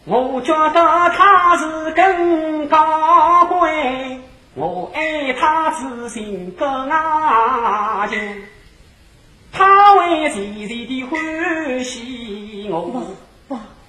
我觉得他是更高贵，我爱他自信更爱情，他为时时的欢喜我。